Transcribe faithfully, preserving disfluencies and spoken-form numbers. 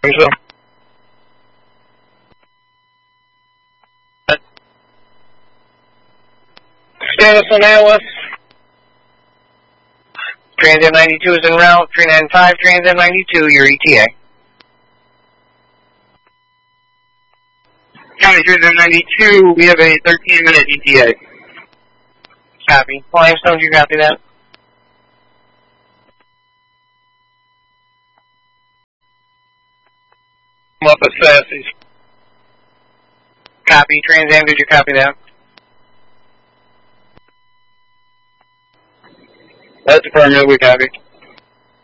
So. Status on Atlas. Transam ninety-two is en route. three nine five, Transam ninety-two, your E T A. County Transam ninety-two, we have a thirteen minute E T A. Copy. Limestone, do you copy that? I'm up at Sassy's. Copy. Transam, did you copy that? That's affirmative, we copy.